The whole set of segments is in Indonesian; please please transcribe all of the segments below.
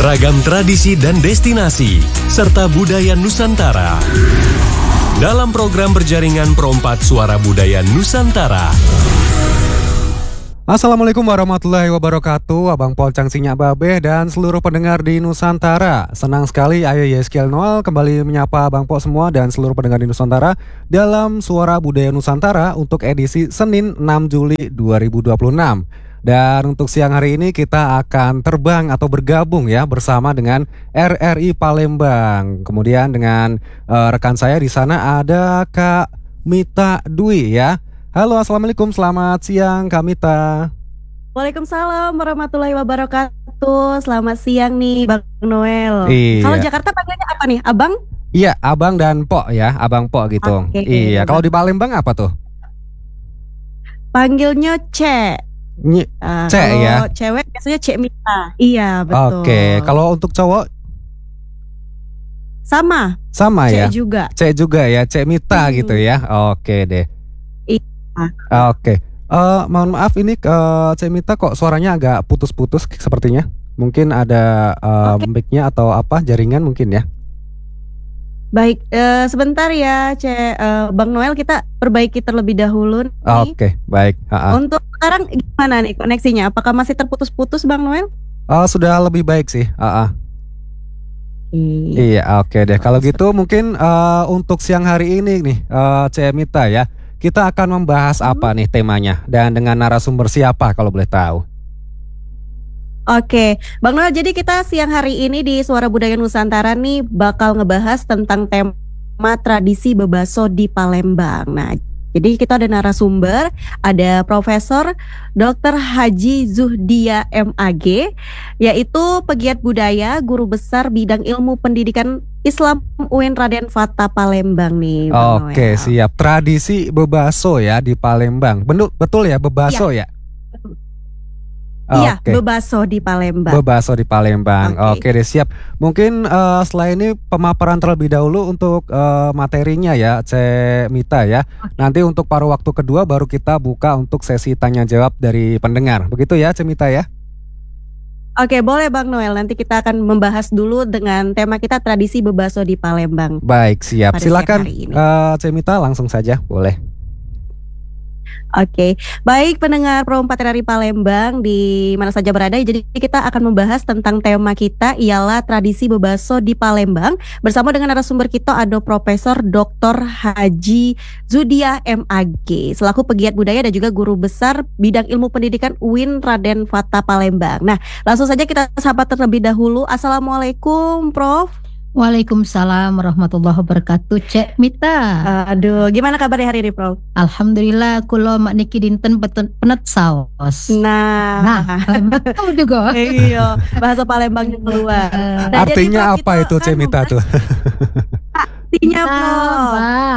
ragam tradisi dan destinasi, serta budaya Nusantara. Dalam program berjaringan Perompat Suara Budaya Nusantara. Assalamualaikum warahmatullahi wabarakatuh, Abang Pol Cangsinya Babeh dan seluruh pendengar di Nusantara. Senang sekali Ayo Yeskiel Noel kembali menyapa Abang Pol semua dan seluruh pendengar di Nusantara dalam Suara Budaya Nusantara untuk edisi Senin 6 Juli 2026. Dan untuk siang hari ini kita akan terbang atau bergabung ya bersama dengan RRI Palembang. Kemudian dengan rekan saya di sana ada Kak Mita Dwi ya. Halo, assalamualaikum, selamat siang Kak Mita. Waalaikumsalam warahmatullahi wabarakatuh. Selamat siang nih Bang Noel. Iya. Kalau Jakarta panggilnya apa nih, Abang? Iya, Abang dan Pok ya, Abang Pok gitu. Oke, iya, kalau di Palembang apa tuh? Panggilnya Ce. Ce ya. Kalau cewek biasanya Cek Mita. Iya, betul. Oke, kalau untuk cowok? Sama Ce ya. juga. Ce juga ya, Cek Mita gitu ya. Oke deh. Oke, mohon maaf ini Cek Mita kok suaranya agak putus-putus sepertinya. Mungkin ada mic-nya atau apa jaringan mungkin ya. Baik, sebentar ya Bang Noel, kita perbaiki terlebih dahulu nih. Oke, baik. Untuk sekarang gimana nih koneksinya? Apakah masih terputus-putus Bang Noel? Sudah lebih baik sih. Iya, oke deh. Kalau gitu mungkin untuk siang hari ini nih Cek Mita ya, kita akan membahas apa nih temanya dan dengan narasumber siapa kalau boleh tahu? Oke, Bang Noel, jadi kita siang hari ini di Suara Budaya Nusantara nih bakal ngebahas tentang tema tradisi bebaso di Palembang. Nah, jadi kita ada narasumber, ada Profesor Dr. Haji Zuhdia MAG, yaitu pegiat budaya, guru besar bidang ilmu pendidikan Islam UIN Raden Fatah Palembang nih, Bang Oke, Noel. siap. Tradisi bebaso ya di Palembang. Betul ya, bebaso ya? Iya, Oke. bebaso di Palembang. Bebaso di Palembang. Oke deh, siap. Mungkin setelah ini pemaparan terlebih dahulu untuk materinya ya, Cek Mita ya. Nanti untuk paruh waktu kedua baru kita buka untuk sesi tanya jawab dari pendengar. Begitu ya, Cek Mita ya? Oke, boleh Bang Noel. Nanti kita akan membahas dulu dengan tema kita tradisi bebaso di Palembang. Baik, siap. Pada Silakan siang hari ini. Cek Mita langsung saja, boleh. Oke, baik pendengar Perompat RRI Palembang di mana saja berada. Jadi kita akan membahas tentang tema kita ialah tradisi bebaso di Palembang. Bersama dengan narasumber kita ada Profesor Dr. Haji Zuhdia MAG selaku pegiat budaya dan juga guru besar bidang ilmu pendidikan UIN Raden Fatah Palembang. Nah, langsung saja kita sapa terlebih dahulu. Assalamualaikum Prof. Waalaikumsalam warahmatullahi wabarakatuh, Cek Mita. Aduh, gimana kabarnya hari ini Prof? Alhamdulillah, kulo mak niki dinten penet saus. Nah, betul juga. iya, bahasa Palembangnya keluar. Nah, Artinya jadi, Prof, apa itu Cek Mita tuh? Artinya Prof.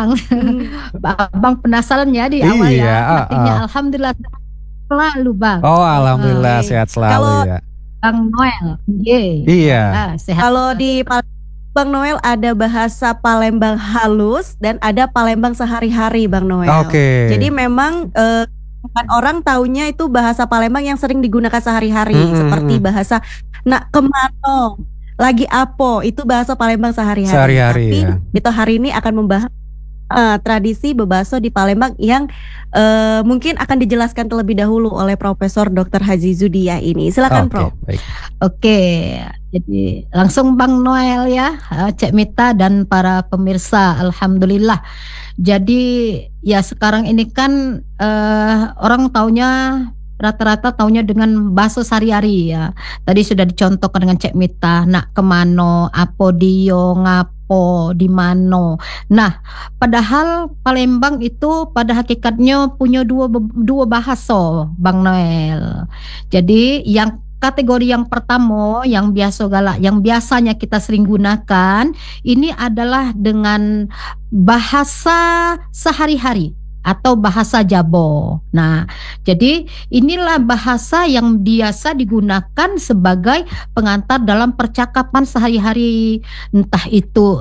Bang penasaran ya di awal Iya, ya. Artinya alhamdulillah selalu Bang. Oh, alhamdulillah sehat selalu Kalau ya. Bang Noel. Iya. Sehat. Kalau di Bang Noel ada bahasa Palembang halus dan ada Palembang sehari-hari Bang Noel. Oke. Jadi memang kan orang taunya itu bahasa Palembang yang sering digunakan sehari-hari seperti bahasa nak kemano, lagi apo, itu bahasa Palembang sehari-hari. Sehari-hari, Tapi ya. kita hari ini akan membahas tradisi bebaso di Palembang yang mungkin akan dijelaskan terlebih dahulu oleh Profesor Dr. Haji Zuhdia ini. Silakan Oke, Prof. baik. Oke, jadi langsung Bang Noel ya, Cek Mita dan para pemirsa. Alhamdulillah. Jadi ya sekarang ini kan orang taunya rata-rata taunya dengan bahasa sehari-hari ya. Tadi sudah dicontohkan dengan Cek Mita, nak kemano, apo dio, ngapo, di mano. Nah, padahal Palembang itu pada hakikatnya punya dua bahasa, Bang Noel. Jadi yang kategori yang pertama yang biasanya kita sering gunakan ini adalah dengan bahasa sehari-hari atau bahasa Jabo. Nah, jadi inilah bahasa yang biasa digunakan sebagai pengantar dalam percakapan sehari-hari, entah itu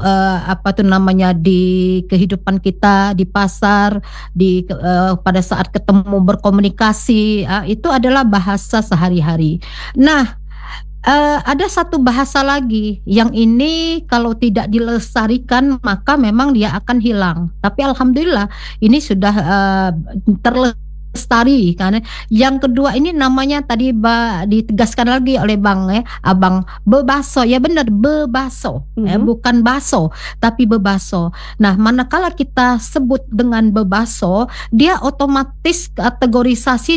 di kehidupan kita di pasar, pada saat ketemu berkomunikasi, itu adalah bahasa sehari-hari. Nah, Ada satu bahasa lagi yang ini kalau tidak dilestarikan maka memang dia akan hilang. Tapi alhamdulillah ini sudah terlestari karena yang kedua ini namanya tadi ditegaskan lagi oleh Abang bebaso. Ya benar bebaso. Bukan baso tapi bebaso. Nah, manakala kita sebut dengan bebaso, dia otomatis kategorisasi